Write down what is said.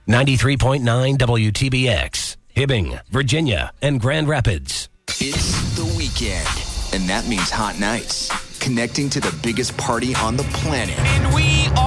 93.9 WTBX, Hibbing, Virginia, and Grand Rapids. It's the weekend, and that means hot nights. Connecting to the biggest party on the planet. And we are